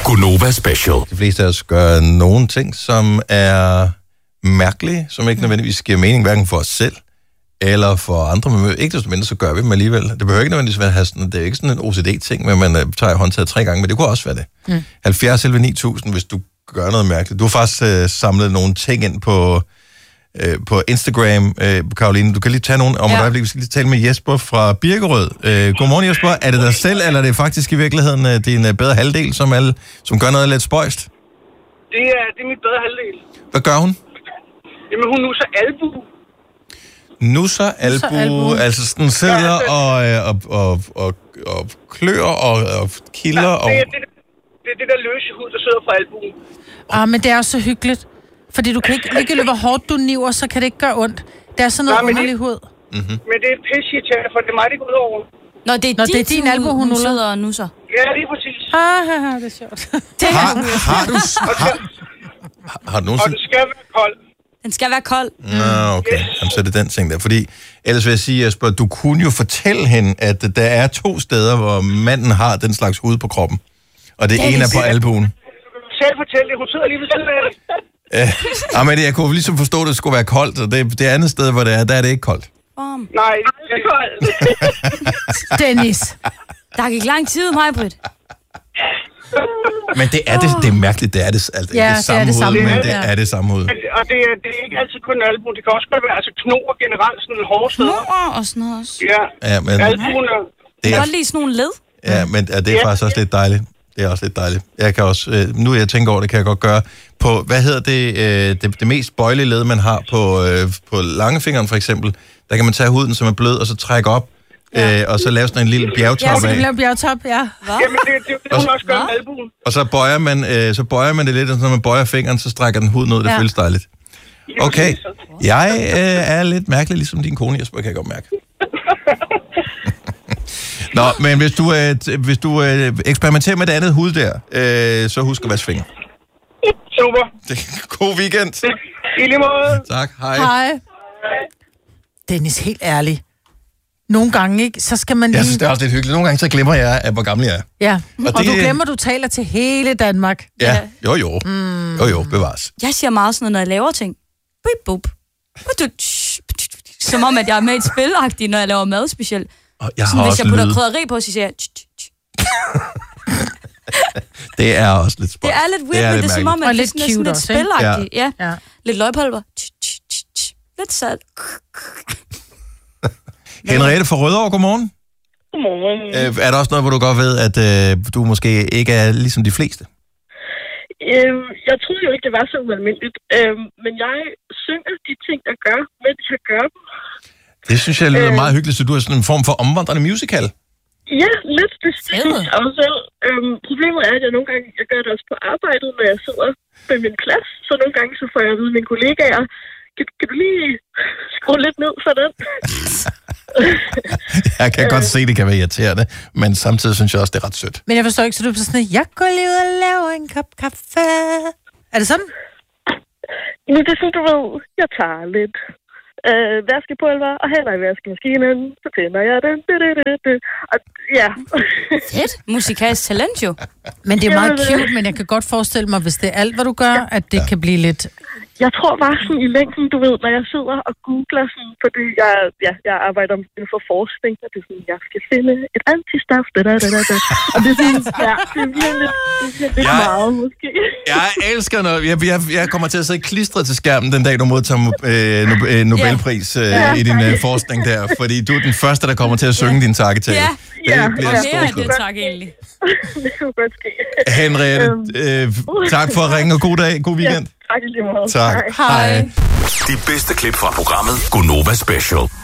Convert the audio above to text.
Gunova Special. De fleste af os gør nogle ting, som er mærkelige, som ikke nødvendigvis giver mening, hverken for os selv eller for andre. Men ikke desto mindre, så gør vi dem alligevel. Det behøver ikke nødvendigvis være sådan, det er ikke sådan en OCD-ting, men man tager håndtaget 3 gange, men det kunne også være det. 70 11 9000, hvis du gør noget mærkeligt. Du har faktisk samlet nogle ting ind på Instagram, Karoline. Du kan lige tage nogle om et øjeblik. Vi skal lige tale med Jesper fra Birkerød. Godmorgen, Jesper. Er det dig selv, eller er det faktisk i virkeligheden din bedre halvdel, som gør noget lidt spøjst? Det er min bedre halvdel. Hvad gør hun? Jamen, hun nusser albu. Nusser albu, altså sådan sidder og klør og kilder. Det er det der løse hud, der sidder fra albuen. Men det er også så hyggeligt. Fordi du kan ikke, ligegyldigt hvor hårdt du niver, så kan det ikke gøre ondt. Det er sådan noget underlig hud. Men det er pisse, for det er mig, det går ud over. Nå, det er din albu, hun sidder og nusser. Ja, lige præcis. Det er sjovt. Har du nogensinde... Og den skal være kold. Den skal være kold. Nå, okay. Jamen, så er det den ting der. Fordi ellers vil jeg sige, Jesper, du kunne jo fortælle hende, at der er 2 steder, hvor manden har den slags hud på kroppen. Og det ene er på albuen. Selv fortælle det. Hun sidder lige ved selv med det. Men jeg kunne ligesom forstå, at det skulle være koldt, og det andet sted, hvor det er, der er det ikke koldt. Nej, det er koldt. Dennis. Der gik lang tid, Maj-Britt. Men det er mærkeligt, det er det, altså, ja, det samme hud, men det er det samme hud. Og det er ikke altid kun albuen, det kan også godt være knoer generelt, sådan hårde steder. Knoer og sådan noget også. Ja, men albuen det er godt lige sådan nogle led. Ja, men det er faktisk også lidt dejligt. Det er også lidt dejligt. Jeg kan også, nu jeg tænker over det, kan jeg godt gøre på, hvad hedder det mest bøjelige led, man har på langefingeren for eksempel. Der kan man tage huden, som er blød, og så trække op, og så lave sådan en lille bjergtop af. Ja, så kan lave bjergtop, ja. Jamen, det hun også gør med albuen. Og så bøjer man det lidt, og når man bøjer fingeren, så strækker den huden ud, det føles dejligt. Okay, jeg er lidt mærkelig, ligesom din kone, Jesper, kan jeg godt mærke. Nå, men hvis du eksperimenterer med det andet hud der, så husk at vaske fingre. Super. God weekend. I lige måde. Tak, hej. Hej. Dennis, helt ærlig. Nogle gange, ikke, så skal man lige... Jeg synes, det er også lidt hyggeligt. Nogle gange, så glemmer jeg, hvor gammel jeg er. Ja, og du glemmer, du taler til hele Danmark. Ja, jo. Jo, bevares. Jeg siger meget sådan noget, når jeg laver ting. Som om, at jeg er med i et spilagtigt, når jeg laver mad specielt. Hvis jeg putter krydderi på, så siger jeg... Det er også lidt spøjt. Det er lidt weird, men det er som om, at det er sådan lidt spilagtigt. Ja. Lidt løgpulver. Lidt salt. Henriette fra Rødovre, godmorgen. Godmorgen. Er der også noget, hvor du godt ved, at du måske ikke er ligesom de fleste? Jeg troede jo ikke, det var så ualmindeligt. Men jeg synger de ting, jeg gør, mens jeg gør dem. Det synes jeg lyder meget hyggeligt, så du er sådan en form for omvandrende musical. Ja, lidt bestemt. Og selv, problemet er, at jeg nogle gange, jeg gør det også på arbejdet, når jeg sidder med min klasse. Så nogle gange, så får jeg at vide mine kollegaer, kan du lige skrue lidt ned for den? Jeg kan godt se, det kan være irriterende, men samtidig synes jeg også, det er ret sødt. Men jeg forstår ikke, så du er sådan, jeg går lige ud og laver en kop kaffe. Er det sådan? Nu det er sådan, du ved, jeg tager lidt vaskepulver og hælder i vaskemaskinen, så tænder jeg den. Og ja. Fedt. Musikalsk talent jo. Men det er meget cute, men jeg kan godt forestille mig, hvis det er alt, hvad du gør, at det kan blive lidt... Jeg tror bare sådan i længden, du ved, når jeg sidder og googler sådan, fordi jeg arbejder inden for forskning, og det er sådan, jeg skal finde et antistof, og det er sådan, det bliver lidt meget, måske. Jeg elsker noget. Jeg kommer til at sidde klistret til skærmen den dag, du modtager Nobelpris i din forskning der, fordi du er den første, der kommer til at synge din takketale. Ja, det bliver mere end det, tak egentlig. Det kunne godt ske. Henriette, tak for at ringe, og god dag, god weekend. Tak i lige måde. Tak. Hej. De bedste klip fra programmet Gunova Special.